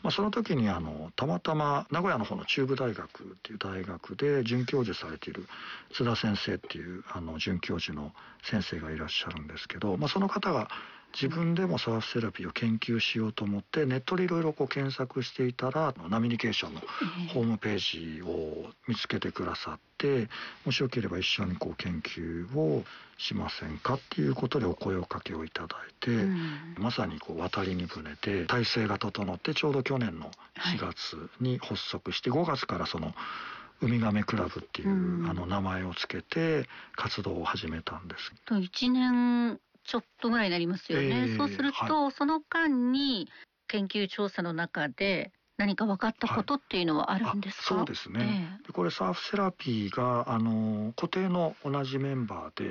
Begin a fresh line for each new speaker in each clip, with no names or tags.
その時にたまたま名古屋の方の中部大学っていう大学で准教授されている津田先生っていう准教授の先生がいらっしゃるんですけど、その方が自分でもサーフセラピーを研究しようと思ってネットでいろいろ検索していたらナミニケーションのホームページを見つけてくださって、もしよければ一緒に研究をしませんかっていうことでお声をかけをいただいて、まさに渡りに船で体制が整って、ちょうど去年の4月に発足して、5月からそのウミガメクラブっていう名前をつけて活動を始めたんです。
1年ちょっとぐらいになりますよね。そうすると、その間に研究調査の中で何か分かったことっていうのはあるんですか？
そうですね。これサーフセラピーが固定の同じメンバーで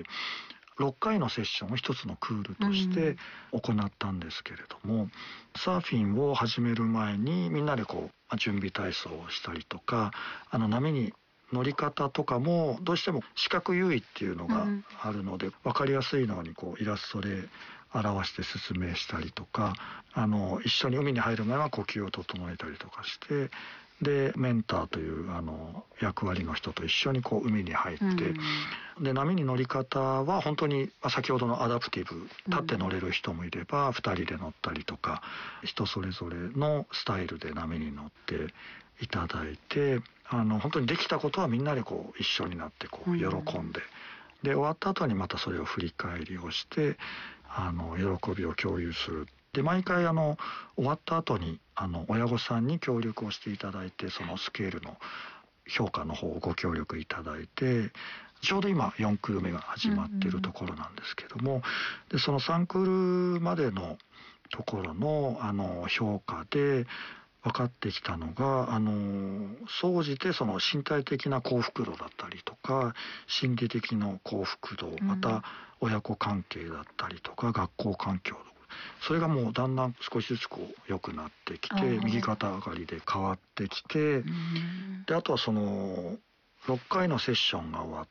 6回のセッションを一つのクールとして行ったんですけれども、サーフィンを始める前にみんなで準備体操をしたりとか、波に乗り方とかもどうしても視覚優位っていうのがあるので、分かりやすいのにイラストで表して説明したりとか、一緒に海に入る前は呼吸を整えたりとかして、でメンターという役割の人と一緒に海に入って、で波に乗り方は本当に先ほどのアダプティブ、立って乗れる人もいれば2人で乗ったりとか、人それぞれのスタイルで波に乗っていただいて、本当にできたことはみんなで一緒になって喜んで、で終わった後にまたそれを振り返りをして喜びを共有する。で毎回終わった後に親御さんに協力をしていただいて、そのスケールの評価の方をご協力いただいて、ちょうど今4クール目が始まっているところなんですけども、でその3クールまでのところの評価で分かってきたのが、総じてその身体的な幸福度だったりとか、心理的な幸福度、また親子関係だったりとか学校環境、それがもうだんだん少しずつ良くなってきて、右肩上がりで変わってきて、であとはその6回のセッションが終わって、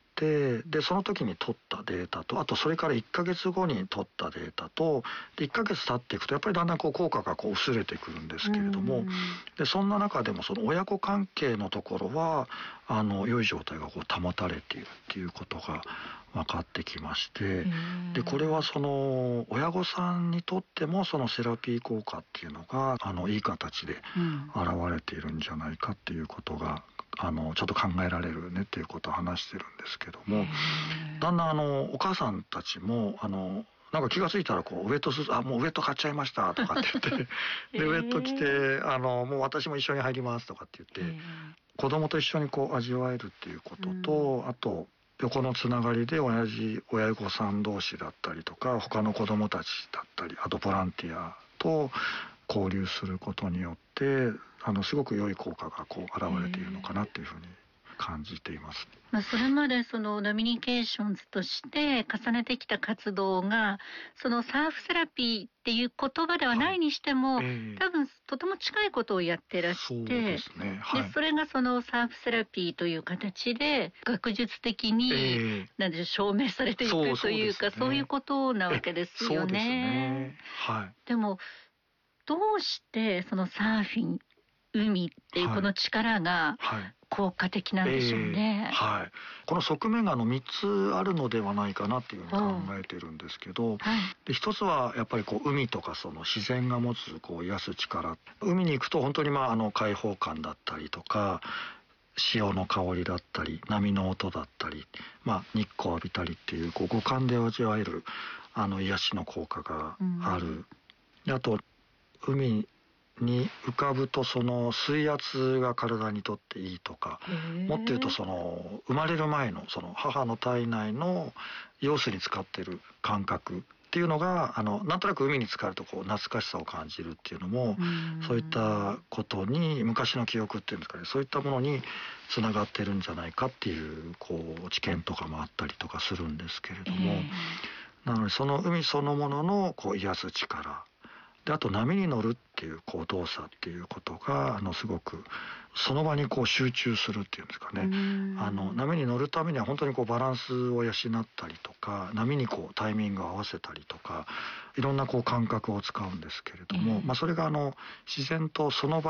でその時に取ったデータと、あとそれから1ヶ月後に取ったデータと、で1ヶ月経っていくとやっぱりだんだん効果が薄れてくるんですけれども、でそんな中でもその親子関係のところは良い状態が保たれているっていうことが分かってきまして、でこれはその親御さんにとってもそのセラピー効果っていうのがいい形で現れているんじゃないかっていうことがちょっと考えられるねっていうことを話してるんですけども、だんだんお母さんたちもなんか気がついたらウェットスーツ、もうウェット買っちゃいましたとかって言ってでウェット着てもう私も一緒に入りますとかって言って、子供と一緒に味わえるっていうことと、あと横のつながりで親御さん同士だったりとか、他の子供たちだったり、あとボランティアと交流することによってすごく良い効果が現れているのかなっていうふうに感じています。
それまでそのナミニケーションズとして重ねてきた活動がそのサーフセラピーっていう言葉ではないにしても、多分とても近いことをやってらして、でそれがそのサーフセラピーという形で学術的に、なんでしょう、証明されていくというか、そういうことなわけですよね。でもどうしてそのサーフィン、海っていうこの力が効果的なんでしょうね。
この側面が3つあるのではないかなっていうふうに考えてるんですけど、で一つはやっぱり海とかその自然が持つ癒す力、海に行くと本当に開放感だったりとか、潮の香りだったり波の音だったり、日光を浴びたりっていう五感で味わえる癒しの効果がある。であと海に浮かぶとその水圧が体にとっていいとか、もっと言うとその生まれる前のその母の体内の羊水に浸かってる感覚っていうのがなんとなく海に浸かると懐かしさを感じるっていうのも、そういったことに昔の記憶っていうんですかね、そういったものにつながってるんじゃないかっていう知見とかもあったりとかするんですけれども、なのでその海そのものの癒す力で、あと波に乗るっていう動作っていうことがすごくその場に集中するっていうんですかね、波に乗るためには本当にバランスを養ったりとか、波にタイミングを合わせたりとか、いろんな感覚を使うんですけれども、それが自然とその場